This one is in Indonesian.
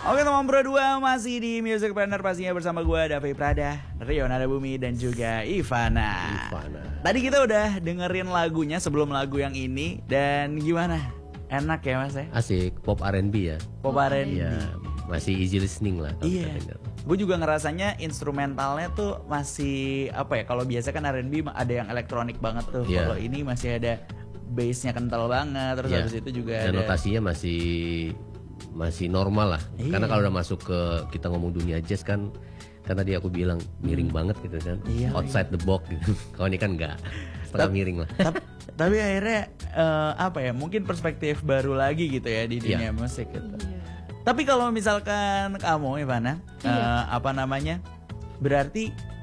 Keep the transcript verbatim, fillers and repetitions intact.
Oke teman berdua, masih di Music Partner pastinya bersama gue Davi Prada, Rio Nadabumi dan juga Ivana. Ivana. Tadi kita udah dengerin lagunya sebelum lagu yang ini, dan gimana? Enak ya mas ya? Asik, pop R and B ya. Pop R and B. Iya, masih easy listening lah kalau Iya. kita denger. Gue juga ngerasanya instrumentalnya tuh masih apa ya? Kalau biasa kan R and B ada yang elektronik banget tuh. Iya. Kalau ini masih ada bassnya kental banget. Terus Iya. habis itu juga Dan ada notasinya masih masih normal lah. Iya. Karena kalau udah masuk ke kita ngomong dunia jazz kan, kan tadi aku bilang miring banget gitu kan. Iya, Outside the box gitu. Kalau ini kan enggak. Setengah Tap- miring lah. Tap- tapi akhirnya eh, apa ya? Mungkin perspektif baru lagi gitu ya di dunia Iya. musik gitu. Tapi kalau misalkan kamu Ivana, Iya. eh, apa namanya? Berarti